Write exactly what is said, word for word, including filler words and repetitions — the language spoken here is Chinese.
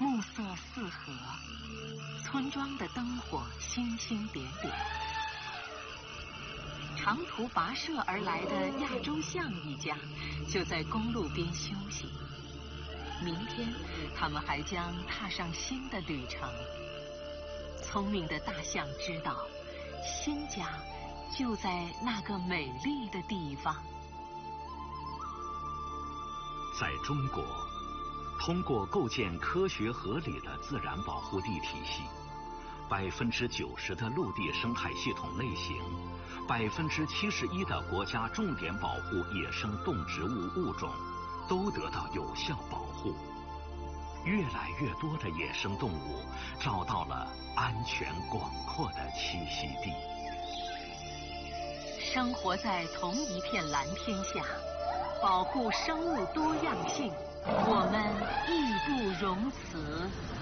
暮色四合，村庄的灯火星星点点。长途跋涉而来的亚洲象一家就在公路边休息。明天，他们还将踏上新的旅程。聪明的大象知道，新家就在那个美丽的地方。 在中国，通过构建科学合理的自然保护地体系，百分之九十的陆地生态系统类型，百分之七十一的国家重点保护野生动植物物种都得到有效保护。越来越多的野生动物找到了安全广阔的栖息地。 生活在同一片蓝天下，保护生物多样性，我们义不容辞。